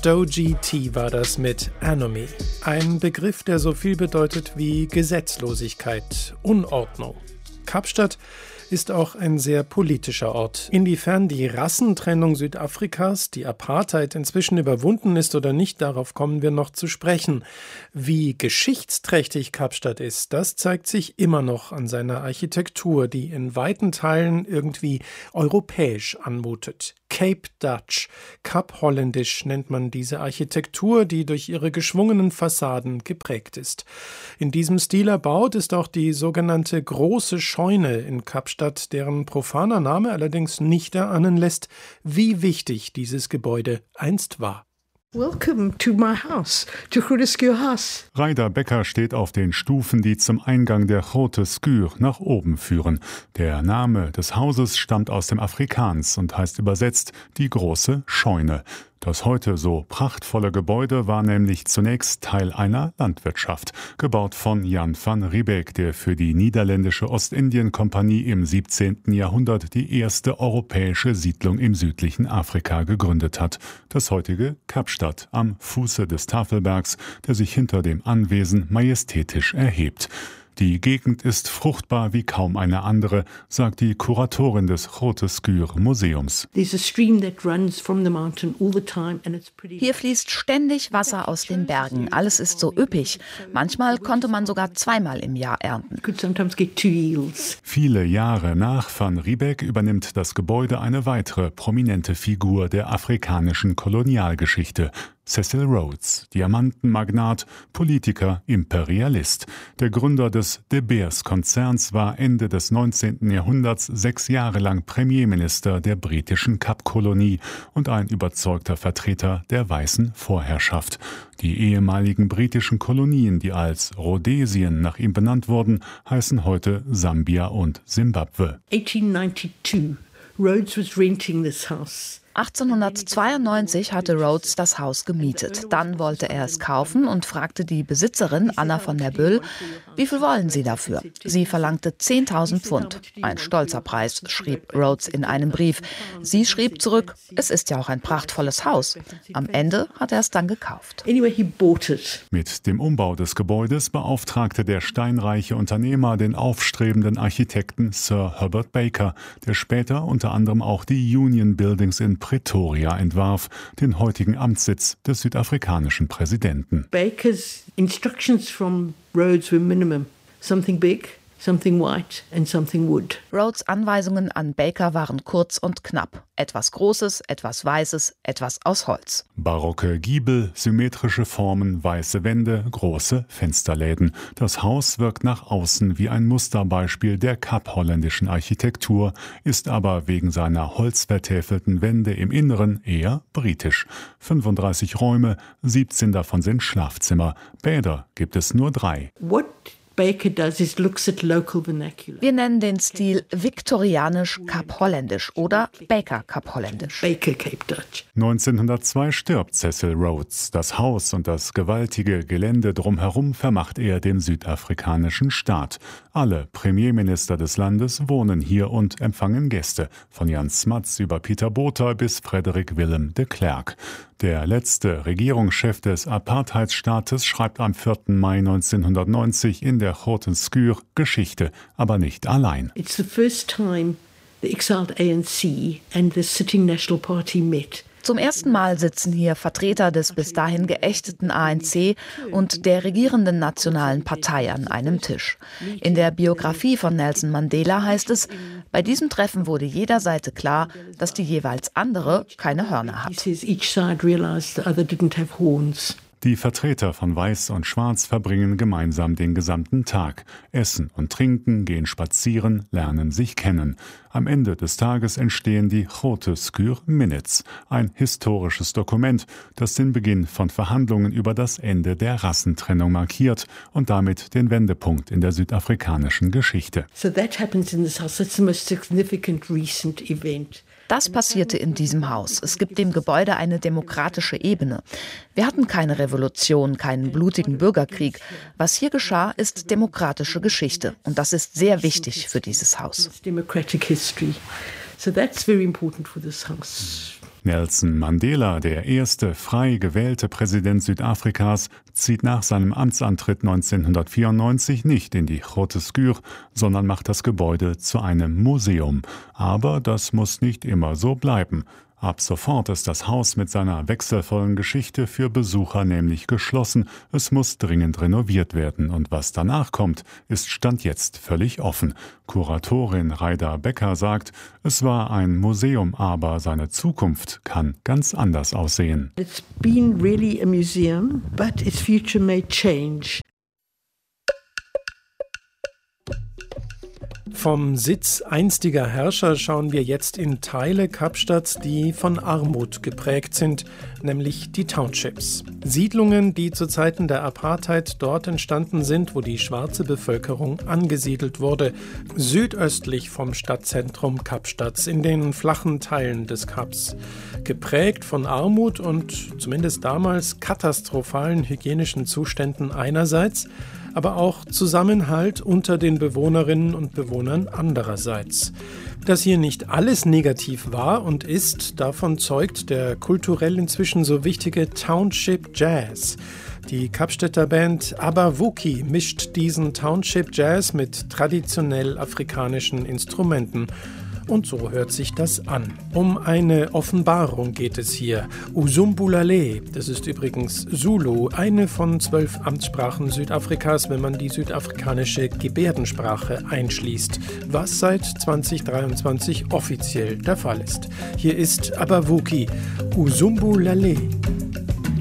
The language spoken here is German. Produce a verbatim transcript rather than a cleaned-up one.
Stow G T war das mit Anomie. Ein Begriff, der so viel bedeutet wie Gesetzlosigkeit, Unordnung. Kapstadt ist auch ein sehr politischer Ort. Inwiefern die Rassentrennung Südafrikas, die Apartheid inzwischen überwunden ist oder nicht, darauf kommen wir noch zu sprechen. Wie geschichtsträchtig Kapstadt ist, das zeigt sich immer noch an seiner Architektur, die in weiten Teilen irgendwie europäisch anmutet. Cape Dutch, Kapholländisch nennt man diese Architektur, die durch ihre geschwungenen Fassaden geprägt ist. In diesem Stil erbaut ist auch die sogenannte Große Scheune in Kapstadt, deren profaner Name allerdings nicht erahnen lässt, wie wichtig dieses Gebäude einst war. Welcome to my house, to Grote Schuur House. Reidar Becker steht auf den Stufen, die zum Eingang der Grote Schuur nach oben führen. Der Name des Hauses stammt aus dem Afrikaans und heißt übersetzt die große Scheune. Das heute so prachtvolle Gebäude war nämlich zunächst Teil einer Landwirtschaft, gebaut von Jan van Riebeeck, der für die niederländische Ostindien-Kompanie im siebzehnten Jahrhundert die erste europäische Siedlung im südlichen Afrika gegründet hat. Das heutige Kapstadt am Fuße des Tafelbergs, der sich hinter dem Anwesen majestätisch erhebt. Die Gegend ist fruchtbar wie kaum eine andere, sagt die Kuratorin des Grote Schuur Museums. Hier fließt ständig Wasser aus den Bergen. Alles ist so üppig. Manchmal konnte man sogar zweimal im Jahr ernten. Viele Jahre nach Van Riebeeck übernimmt das Gebäude eine weitere prominente Figur der afrikanischen Kolonialgeschichte. Cecil Rhodes, Diamantenmagnat, Politiker, Imperialist. Der Gründer des De Beers-Konzerns war Ende des neunzehnten Jahrhunderts sechs Jahre lang Premierminister der britischen Kapkolonie und ein überzeugter Vertreter der weißen Vorherrschaft. Die ehemaligen britischen Kolonien, die als Rhodesien nach ihm benannt wurden, heißen heute Sambia und Simbabwe. achtzehnhundertzweiundneunzig, Rhodes was renting this house. achtzehnhundertzweiundneunzig hatte Rhodes das Haus gemietet. Dann wollte er es kaufen und fragte die Besitzerin, Anna von der Büll, wie viel wollen Sie dafür? Sie verlangte zehntausend Pfund. Ein stolzer Preis, schrieb Rhodes in einem Brief. Sie schrieb zurück, es ist ja auch ein prachtvolles Haus. Am Ende hat er es dann gekauft. Mit dem Umbau des Gebäudes beauftragte der steinreiche Unternehmer den aufstrebenden Architekten Sir Herbert Baker, der später unter anderem auch die Union Buildings in Pretoria entwarf, den heutigen Amtssitz des südafrikanischen Präsidenten. Baker's instructions from Rhodes were minimum. Something big, something white and something wood. Rhodes' Anweisungen an Baker waren kurz und knapp. Etwas Großes, etwas Weißes, etwas aus Holz. Barocke Giebel, symmetrische Formen, weiße Wände, große Fensterläden. Das Haus wirkt nach außen wie ein Musterbeispiel der kapholländischen Architektur, ist aber wegen seiner holzvertäfelten Wände im Inneren eher britisch. fünfunddreißig Räume, siebzehn davon sind Schlafzimmer. Bäder gibt es nur drei. What Baker does is looks at local vernacular. Wir nennen den Stil viktorianisch Kapholländisch oder Baker Kapholländisch. Baker Cape Dutch. neunzehnhundertzwei stirbt Cecil Rhodes. Das Haus und das gewaltige Gelände drumherum vermacht er dem südafrikanischen Staat. Alle Premierminister des Landes wohnen hier und empfangen Gäste, von Jan Smuts über Pieter Botha bis Frederik Willem de Klerk. Der letzte Regierungschef des Apartheidsstaates schreibt am vierten Mai neunzehnhundertneunzig in der Grote Schuur Geschichte, aber nicht allein. It's the first time the exiled A N C and the sitting National Party met. Zum ersten Mal sitzen hier Vertreter des bis dahin geächteten A N C und der regierenden Nationalen Partei an einem Tisch. In der Biografie von Nelson Mandela heißt es, bei diesem Treffen wurde jeder Seite klar, dass die jeweils andere keine Hörner hat. Die Vertreter von Weiß und Schwarz verbringen gemeinsam den gesamten Tag. Essen und trinken, gehen spazieren, lernen sich kennen. Am Ende des Tages entstehen die Grote Schuur Minutes, ein historisches Dokument, das den Beginn von Verhandlungen über das Ende der Rassentrennung markiert und damit den Wendepunkt in der südafrikanischen Geschichte. So that happens in this house. That's the most significant recent event. Das passierte in diesem Haus. Es gibt dem Gebäude eine demokratische Ebene. Wir hatten keine Revolution, keinen blutigen Bürgerkrieg. Was hier geschah, ist demokratische Geschichte. Und das ist sehr wichtig für dieses Haus. Nelson Mandela, der erste frei gewählte Präsident Südafrikas, zieht nach seinem Amtsantritt neunzehnhundertvierundneunzig nicht in die Grote Schuur, sondern macht das Gebäude zu einem Museum. Aber das muss nicht immer so bleiben. Ab sofort ist das Haus mit seiner wechselvollen Geschichte für Besucher nämlich geschlossen. Es muss dringend renoviert werden. Und was danach kommt, ist Stand jetzt völlig offen. Kuratorin Raida Becker sagt, es war ein Museum, aber seine Zukunft kann ganz anders aussehen. It's been really a museum, but its future may change. Vom Sitz einstiger Herrscher schauen wir jetzt in Teile Kapstadts, die von Armut geprägt sind, nämlich die Townships. Siedlungen, die zu Zeiten der Apartheid dort entstanden sind, wo die schwarze Bevölkerung angesiedelt wurde, südöstlich vom Stadtzentrum Kapstadts, in den flachen Teilen des Kaps. Geprägt von Armut und zumindest damals katastrophalen hygienischen Zuständen einerseits, aber auch Zusammenhalt unter den Bewohnerinnen und Bewohnern andererseits. Dass hier nicht alles negativ war und ist, davon zeugt der kulturell inzwischen so wichtige Township Jazz. Die Kapstädter Band Abavuki mischt diesen Township Jazz mit traditionell afrikanischen Instrumenten. Und so hört sich das an. Um eine Offenbarung geht es hier. Usumbulale, das ist übrigens Zulu, eine von zwölf Amtssprachen Südafrikas, wenn man die südafrikanische Gebärdensprache einschließt, was seit zweitausenddreiundzwanzig offiziell der Fall ist. Hier ist Abavuki, Usumbulale.